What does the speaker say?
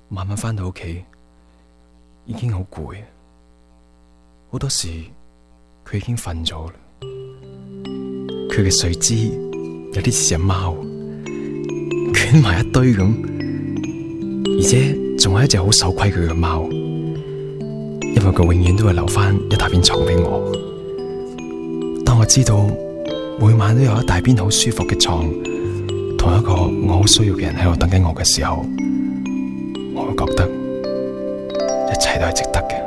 慢慢返到屋企，已經好攰，好多時佢已經瞓咗啦。佢嘅睡姿有啲似隻貓，捲埋一堆咁，而且仲係一隻好守規矩嘅貓，因為佢永遠都會留翻一大邊床俾我。當我知道每晚都有一大邊好舒服嘅床，同一個我好需要嘅人喺度等緊我嘅時候，我會覺得一切都係值得嘅。